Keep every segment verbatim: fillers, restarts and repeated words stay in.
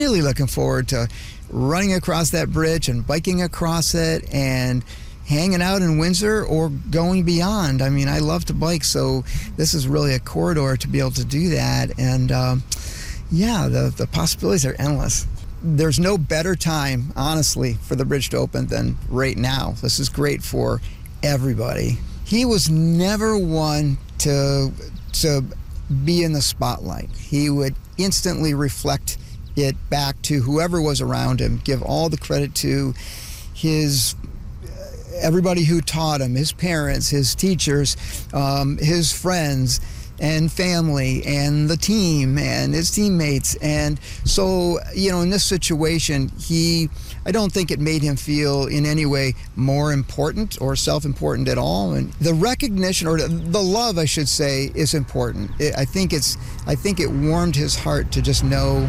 really looking forward to running across that bridge and biking across it and hanging out in Windsor or going beyond. I mean, I love to bike, so this is really a corridor to be able to do that. And um, yeah, the, the possibilities are endless. There's no better time, honestly, for the bridge to open than right now. This is great for everybody. He was never one to, to be in the spotlight. He would instantly reflect it back to whoever was around him, give all the credit to his everybody who taught him, his parents, his teachers, um, his friends and family and the team and his teammates. And so, you know, in this situation, he, I don't think it made him feel in any way more important or self-important at all. And the recognition, or the love, I should say, is important. It, I think it's, I think it warmed his heart to just know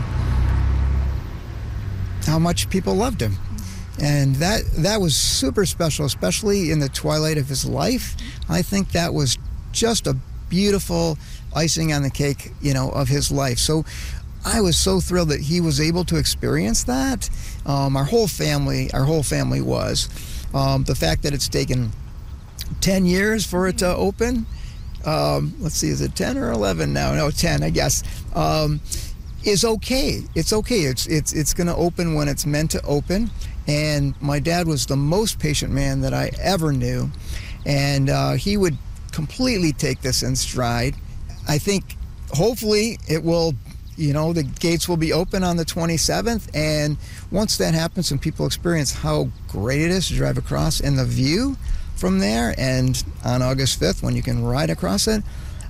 how much people loved him. And that that was super special, especially in the twilight of his life. I think that was just a beautiful icing on the cake, you know, of his life. So I was so thrilled that he was able to experience that. Um, our whole family, our whole family was. Um, the fact that it's taken ten years for it to open. Um, let's see, is it ten or eleven now? No, ten, I guess. Um, is okay. It's okay. It's it's it's going to open when it's meant to open. And my dad was the most patient man that I ever knew. And uh, he would completely take this in stride. I think hopefully it will, you know, the gates will be open on the twenty-seventh. And once that happens and people experience how great it is to drive across and the view from there, and on August fifth when you can ride across it,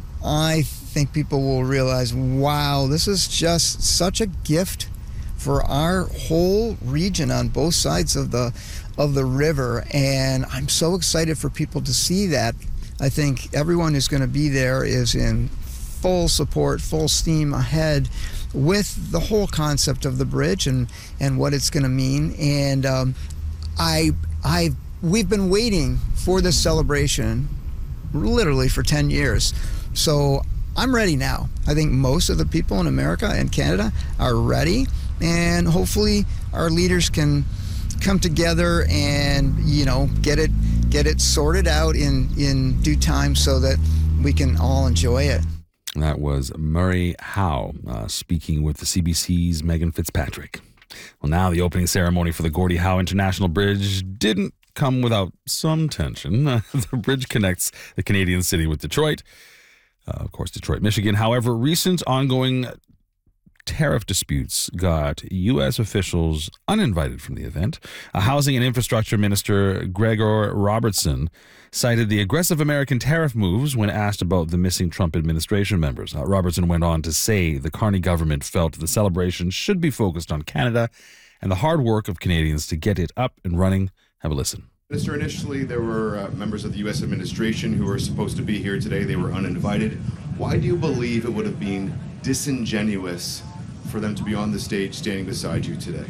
I think people will realize, wow, this is just such a gift for our whole region on both sides of the of the river. And I'm so excited for people to see that. I think everyone who's going to be there is in full support, full steam ahead with the whole concept of the bridge and and what it's going to mean. And um, I I we've been waiting for this celebration literally for ten years. So I'm ready now. I think most of the people in America and Canada are ready. And hopefully our leaders can come together and, you know, get it get it sorted out in, in due time so that we can all enjoy it. That was Murray Howe uh, speaking with the C B C's Megan Fitzpatrick. Well, now the opening ceremony for the Gordie Howe International Bridge didn't come without some tension. Uh, the bridge connects the Canadian city with Detroit, uh, of course, Detroit, Michigan. However, recent ongoing tariff disputes got U S officials uninvited from the event. A Housing and Infrastructure Minister, Gregor Robertson, cited the aggressive American tariff moves when asked about the missing Trump administration members. Uh, Robertson went on to say the Carney government felt the celebration should be focused on Canada and the hard work of Canadians to get it up and running. Have a listen. Minister, initially there were uh, members of the U S administration who were supposed to be here today. They were uninvited. Why do you believe it would have been disingenuous for them to be on the stage standing beside you today?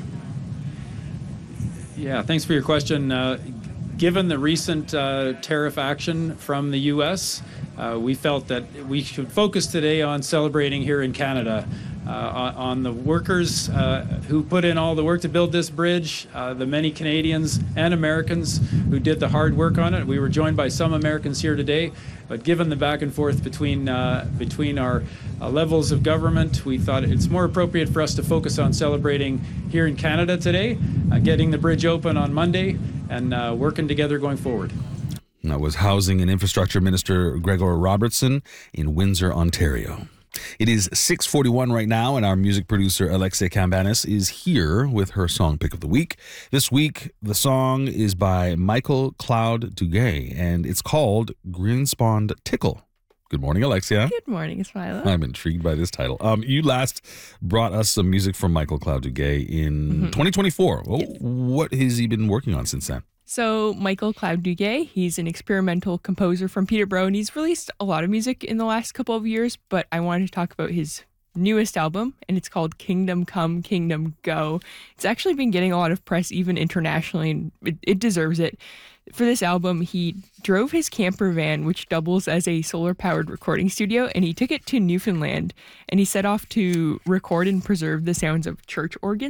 Yeah, thanks for your question. Uh, given the recent uh, tariff action from the U S, uh, we felt that we should focus today on celebrating here in Canada, uh, on, on the workers uh, who put in all the work to build this bridge, uh, the many Canadians and Americans who did the hard work on it. We were joined by some Americans here today, but given the back and forth between uh, between our uh, levels of government, we thought it's more appropriate for us to focus on celebrating here in Canada today, uh, getting the bridge open on Monday, and uh, working together going forward. That was Housing and Infrastructure Minister Gregor Robertson in Windsor, Ontario. It is six forty-one right now, and our music producer Alexia Cambanis is here with her song pick of the week. This week, the song is by Michael Cloud Duguay, and it's called Greenspond Tickle. Good morning, Alexia. Good morning, Ismaila. I'm intrigued by this title. Um, you last brought us some music from Michael Cloud Duguay in mm-hmm. twenty twenty-four. Oh, yes. What has he been working on since then? So Michael Cloud Duguay, he's an experimental composer from Peterborough, and he's released a lot of music in the last couple of years, but I wanted to talk about his newest album, and it's called Kingdom Come, Kingdom Go. It's actually been getting a lot of press, even internationally, and it, it deserves it. For this album, he drove his camper van, which doubles as a solar-powered recording studio, and he took it to Newfoundland, and he set off to record and preserve the sounds of church organs.